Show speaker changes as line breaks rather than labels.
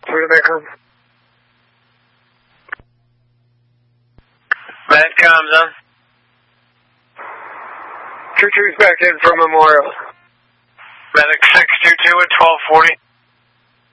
Where did that come?
Medcom's on.
2-2's back in from Memorial.
Medic 622 at 1240.